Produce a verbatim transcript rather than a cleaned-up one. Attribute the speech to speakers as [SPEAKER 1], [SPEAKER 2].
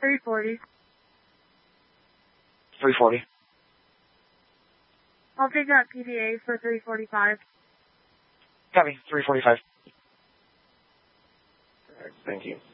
[SPEAKER 1] three forty.
[SPEAKER 2] three forty.
[SPEAKER 1] I'll take that P D A for three forty-five.
[SPEAKER 2] Copy. three forty-five. All right, thank you.